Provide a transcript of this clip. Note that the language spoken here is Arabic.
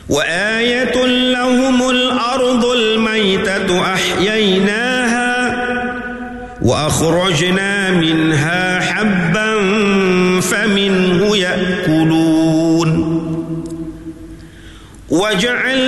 وآية لهم الأرض الميتة أحييناها وأخرجنا منها حبا فمنه يأكلون